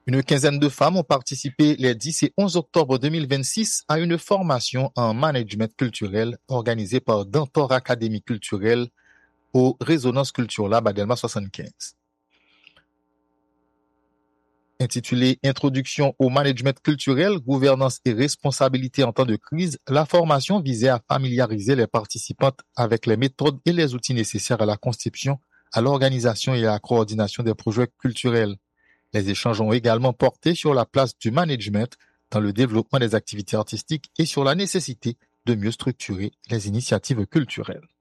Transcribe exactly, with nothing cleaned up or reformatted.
Une quinzaine de femmes ont participé les dix et onze octobre deux mille vingt-six à une formation en management culturel organisée par Dantor Académie culturelle au Résonance Culture Lab à Delma soixante-quinze. Intitulée Introduction au management culturel, gouvernance et responsabilité en temps de crise, la formation visait à familiariser les participantes avec les méthodes et les outils nécessaires à la conception, à l'organisation et à la coordination des projets culturels. Les échanges ont également porté sur la place du management dans le développement des activités artistiques et sur la nécessité de mieux structurer les initiatives culturelles.